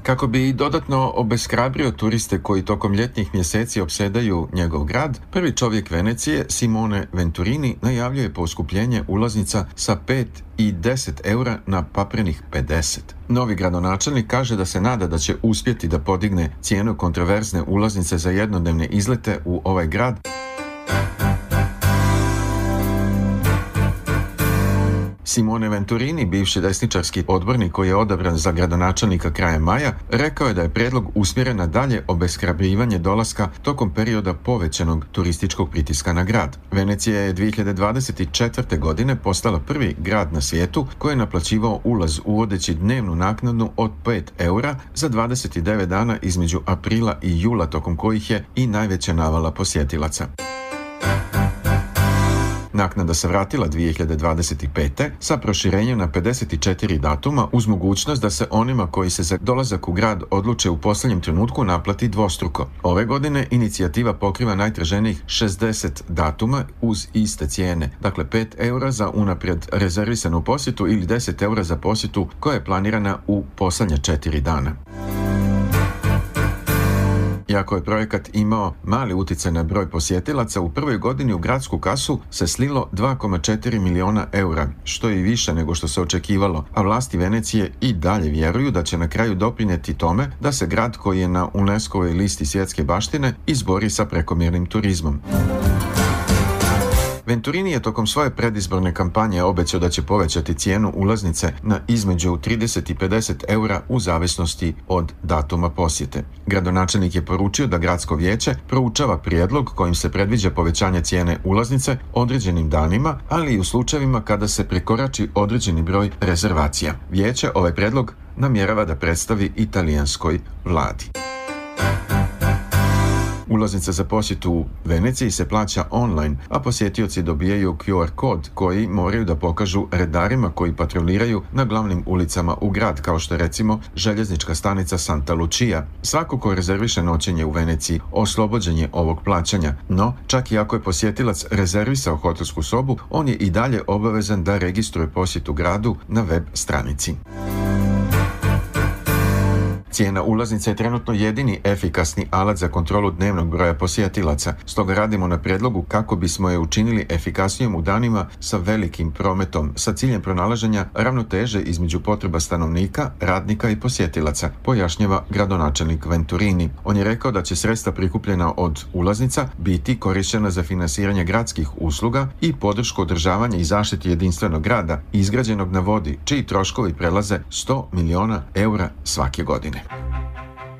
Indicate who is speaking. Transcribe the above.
Speaker 1: Kako bi dodatno obeshrabrio turiste koji tokom ljetnih mjeseci opsedaju njegov grad, prvi čovjek Venecije, Simone Venturini, najavljuje poskupljenje ulaznica sa 5 i 10 eura na paprenih 50. Novi gradonačelnik kaže da se nada da će uspjeti da podigne cijenu kontroverzne ulaznice za jednodnevne izlete u ovaj grad. Simone Venturini, bivši desničarski odbornik koji je odabran za gradonačelnika krajem maja, rekao je da je prijedlog usmjeren na dalje obeshrabrivanje dolaska tokom perioda povećanog turističkog pritiska na grad. Venecija je 2024. godine postala prvi grad na svijetu koji je naplaćivao ulaz uvodeći dnevnu naknadu od 5 eura za 29 dana između aprila i jula, tokom kojih je i najveća navala posjetilaca. Naknada se vratila 2025. sa proširenjem na 54 datuma uz mogućnost da se onima koji se za dolazak u grad odluče u posljednjem trenutku naplati dvostruko. Ove godine inicijativa pokriva najtraženijih 60 datuma uz iste cijene, dakle 5 eura za unaprijed rezervisanu posjetu ili 10 eura za posjetu koja je planirana u posljednja 4 dana. Iako je projekat imao mali utjecaj na broj posjetilaca, u prvoj godini u gradsku kasu se slilo 2,4 milijuna eura, što je i više nego što se očekivalo, a vlasti Venecije i dalje vjeruju da će na kraju doprinijeti tome da se grad koji je na UNESCO-ovoj listi svjetske baštine izbori sa prekomjernim turizmom. Venturini je tokom svoje predizborne kampanje obećao da će povećati cijenu ulaznice na između 30 i 50 eura u zavisnosti od datuma posjete. Gradonačelnik je poručio da gradsko vijeće proučava prijedlog kojim se predviđa povećanje cijene ulaznice određenim danima, ali i u slučajevima kada se prekorači određeni broj rezervacija. Vijeće ovaj prijedlog namjerava da predstavi italijanskoj vladi. Ulaznica za posjetu u Veneciji se plaća online, a posjetioci dobijaju QR kod koji moraju da pokažu redarima koji patroliraju na glavnim ulicama u grad, kao što je recimo željeznička stanica Santa Lucia. Svako ko rezerviše noćenje u Veneciji oslobođen je ovog plaćanja, no čak i ako je posjetilac rezervisao hotelsku sobu, on je i dalje obavezan da registruje posjetu gradu na web stranici. Cijena ulaznice je trenutno jedini efikasni alat za kontrolu dnevnog broja posjetilaca, stoga radimo na prijedlogu kako bismo je učinili efikasnijom u danima sa velikim prometom, sa ciljem pronalaženja ravnoteže između potreba stanovnika, radnika i posjetilaca, pojašnjava gradonačelnik Venturini. On je rekao da će sredstva prikupljena od ulaznica biti korištena za finansiranje gradskih usluga i podršku održavanja i zaštiti jedinstvenog grada, izgrađenog na vodi, čiji troškovi prelaze 100 milijuna eura svake godine.